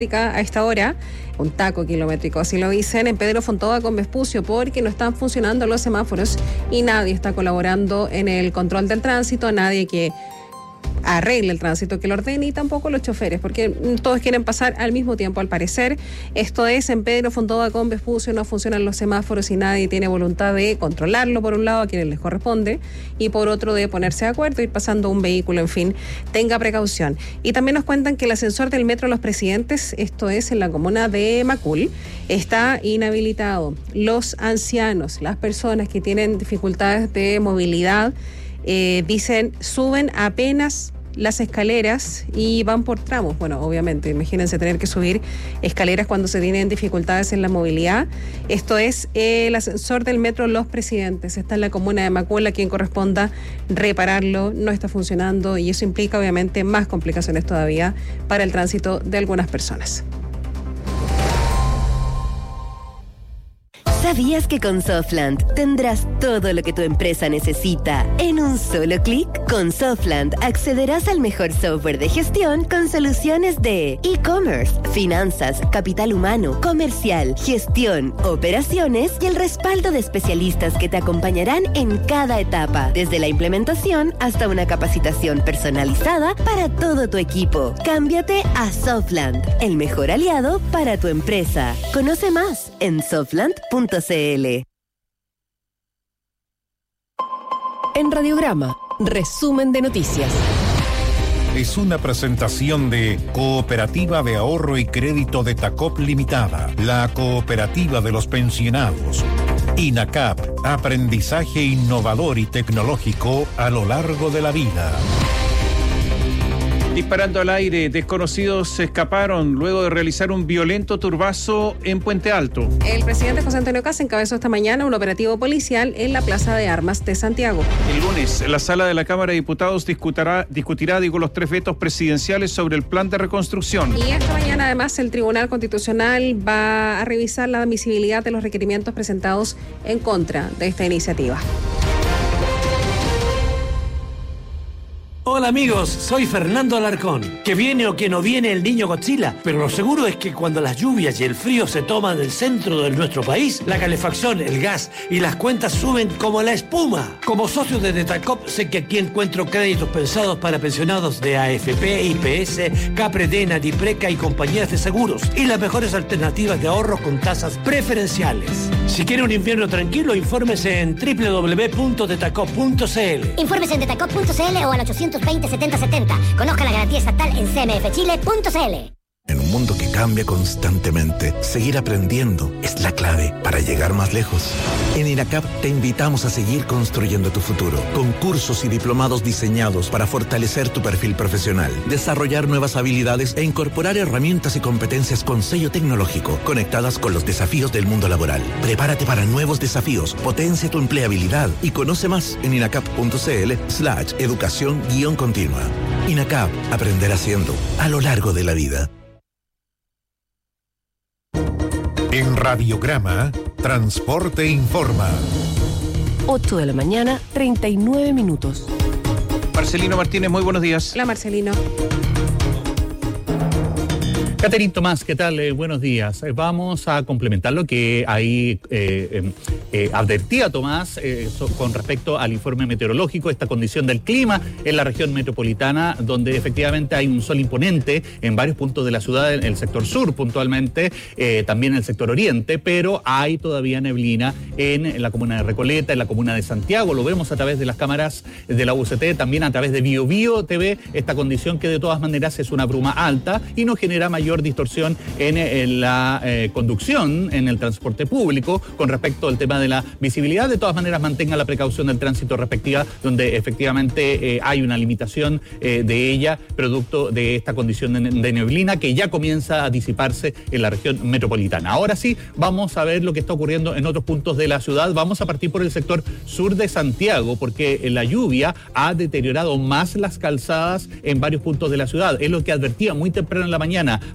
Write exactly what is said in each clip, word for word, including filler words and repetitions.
a esta hora, un taco kilométrico, así lo dicen, en Pedro Fontova con Vespucio, porque no están funcionando los semáforos y nadie está colaborando en el control del tránsito, nadie que arregle el tránsito, que lo ordene, y tampoco los choferes, porque todos quieren pasar al mismo tiempo, al parecer. Esto es en Pedro Fontova con Vespucio, no funcionan los semáforos y nadie tiene voluntad de controlarlo, por un lado, a quienes les corresponde, y por otro, de ponerse de acuerdo, ir pasando un vehículo, en fin, tenga precaución. Y también nos cuentan que el ascensor del Metro Los Presidentes, esto es en la comuna de Macul, está inhabilitado. Los ancianos, las personas que tienen dificultades de movilidad, Eh, dicen, suben apenas las escaleras y van por tramos. Bueno, obviamente, imagínense tener que subir escaleras cuando se tienen dificultades en la movilidad. Esto es eh, el ascensor del Metro Los Presidentes. Está en la comuna de Macul, a quien corresponda repararlo. No está funcionando y eso implica, obviamente, más complicaciones todavía para el tránsito de algunas personas. ¿Sabías que con Softland tendrás todo lo que tu empresa necesita en un solo clic? Con Softland accederás al mejor software de gestión con soluciones de e-commerce, finanzas, capital humano, comercial, gestión, operaciones y el respaldo de especialistas que te acompañarán en cada etapa, desde la implementación hasta una capacitación personalizada para todo tu equipo. Cámbiate a Softland, el mejor aliado para tu empresa. Conoce más en softland punto c l. En Radiograma, resumen de noticias. Es una presentación de Cooperativa de Ahorro y Crédito de Tacop Limitada, la cooperativa de los pensionados. INACAP, aprendizaje innovador y tecnológico a lo largo de la vida. Disparando al aire, desconocidos se escaparon luego de realizar un violento turbazo en Puente Alto. El presidente José Antonio Kast encabezó esta mañana un operativo policial en la Plaza de Armas de Santiago. El lunes, la sala de la Cámara de Diputados discutirá, discutirá digo, los tres vetos presidenciales sobre el plan de reconstrucción. Y esta mañana, además, el Tribunal Constitucional va a revisar la admisibilidad de los requerimientos presentados en contra de esta iniciativa. Hola amigos, soy Fernando Alarcón. Que viene o que no viene el niño Godzilla, pero lo seguro es que cuando las lluvias y el frío se toman el centro de nuestro país, la calefacción, el gas y las cuentas suben como la espuma. Como socio de Detacop sé que aquí encuentro créditos pensados para pensionados de A F P, I P S, Capredena, Dipreca y compañías de seguros, y las mejores alternativas de ahorro con tasas preferenciales. Si quiere un invierno tranquilo, infórmese en doble u doble u doble u punto detacop punto c l. Infórmese en detacop punto c l o al ochocientos veinte setenta setenta. Conozca la garantía estatal en c m f chile punto c l. En un mundo que cambia constantemente, seguir aprendiendo es la clave para llegar más lejos. En INACAP te invitamos a seguir construyendo tu futuro, con cursos y diplomados diseñados para fortalecer tu perfil profesional, desarrollar nuevas habilidades e incorporar herramientas y competencias con sello tecnológico, conectadas con los desafíos del mundo laboral. Prepárate para nuevos desafíos, potencia tu empleabilidad y conoce más en inacap punto c l slash educación guión continua. INACAP, aprender haciendo, a lo largo de la vida. En Radiograma, Transporte Informa. ocho de la mañana, treinta y nueve minutos. Marcelino Martínez, muy buenos días. Hola, Marcelino. Caterín Tomás, ¿qué tal? Eh, buenos días. Eh, vamos a complementar lo que ahí eh, eh, advertía Tomás eh, so, con respecto al informe meteorológico, esta condición del clima en la región metropolitana, donde efectivamente hay un sol imponente en varios puntos de la ciudad, en el sector sur puntualmente, eh, también en el sector oriente, pero hay todavía neblina en, en la comuna de Recoleta, en la comuna de Santiago. Lo vemos a través de las cámaras de la U C T, también a través de Bio Bio T V, esta condición que de todas maneras es una bruma alta y no genera mayor distorsión en, en la eh, conducción, en el transporte público, con respecto al tema de la visibilidad. De todas maneras, mantenga la precaución del tránsito respectiva, donde efectivamente eh, hay una limitación eh, de ella, producto de esta condición de, de neblina que ya comienza a disiparse en la región metropolitana. Ahora sí, vamos a ver lo que está ocurriendo en otros puntos de la ciudad. Vamos a partir por el sector sur de Santiago, porque la lluvia ha deteriorado más las calzadas en varios puntos de la ciudad. Es lo que advertía muy temprano en la mañana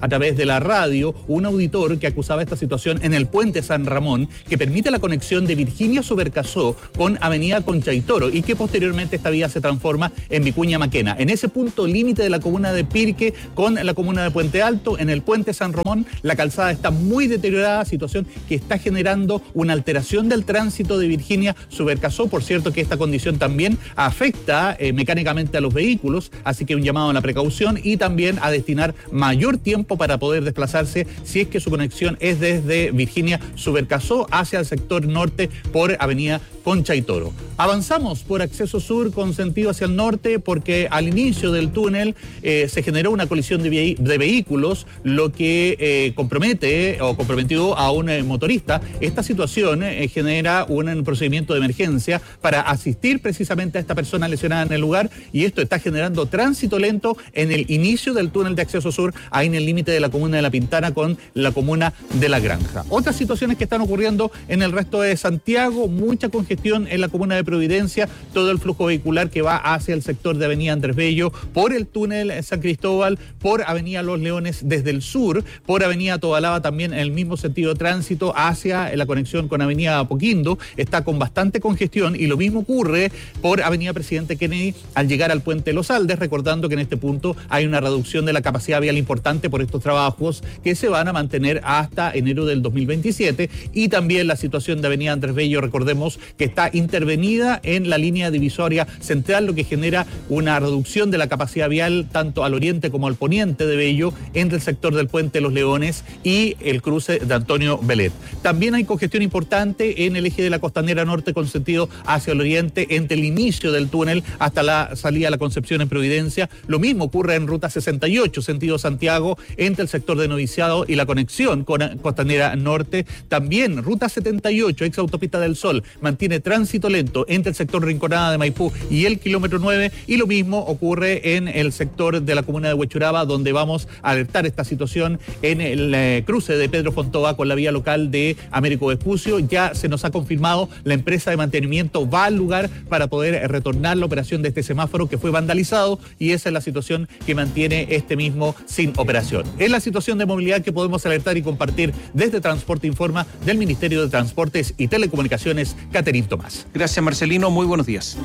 a través de la radio un auditor que acusaba esta situación en el puente San Ramón, que permite la conexión de Virginia Subercasó con Avenida Conchaitoro y que posteriormente esta vía se transforma en Vicuña Maquena. En ese punto límite de la comuna de Pirque con la comuna de Puente Alto, en el puente San Ramón, la calzada está muy deteriorada, situación que está generando una alteración del tránsito de Virginia Subercasó. Por cierto que esta condición también afecta eh, mecánicamente a los vehículos, así que un llamado a la precaución y también a destinar mayor tiempo para poder desplazarse si es que su conexión es desde Virginia Subercasó hacia el sector norte por Avenida Concha y Toro. Avanzamos por acceso sur con sentido hacia el norte porque al inicio del túnel eh, se generó una colisión de, ve de vehículos, lo que eh, compromete o comprometió a un eh, motorista. Esta situación eh, genera un, un procedimiento de emergencia para asistir precisamente a esta persona lesionada en el lugar, y esto está generando tránsito lento en el inicio del túnel de acceso sur, ahí en el límite de la comuna de La Pintana con la comuna de La Granja. Otras situaciones que están ocurriendo en el resto de Santiago: mucha congestión en la comuna de Providencia, todo el flujo vehicular que va hacia el sector de Avenida Andrés Bello, por el túnel San Cristóbal, por Avenida Los Leones desde el sur, por Avenida Tobalaba también en el mismo sentido de tránsito hacia la conexión con Avenida Apoquindo, está con bastante congestión, y lo mismo ocurre por Avenida Presidente Kennedy al llegar al puente Los Aldes, recordando que en este punto hay una reducción de la capacidad vial importante por estos trabajos que se van a mantener hasta enero del dos mil veintisiete, y también la situación de Avenida Andrés Bello, recordemos que está intervenida en la línea divisoria central, lo que genera una reducción de la capacidad vial tanto al oriente como al poniente de Bello entre el sector del puente Los Leones y el cruce de Antonio Belet. También hay congestión importante en el eje de la Costanera Norte con sentido hacia el oriente entre el inicio del túnel hasta la salida a la Concepción en Providencia. Lo mismo ocurre en ruta sesenta y ocho sentido Santiago entre el sector de Noviciado y la conexión con Costanera Norte. También ruta setenta y ocho ex autopista del Sol mantiene tránsito lento entre el sector Rinconada de Maipú y el kilómetro nueve, y lo mismo ocurre en el sector de la comuna de Huechuraba, donde vamos a alertar esta situación en el eh, cruce de Pedro Fontova con la vía local de Américo Vespucio. Ya se nos ha confirmado, la empresa de mantenimiento va al lugar para poder retornar la operación de este semáforo que fue vandalizado, y esa es la situación que mantiene este mismo sin operación. Es la situación de movilidad que podemos alertar y compartir desde Transporte Informa del Ministerio de Transportes y Telecomunicaciones, Caterín Tomás. Gracias, Marcelino. Muy buenos días.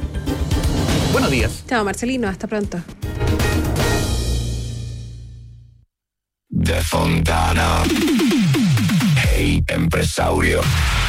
Buenos días. Chao, Marcelino. Hasta pronto. De Fontana. Hey, empresario.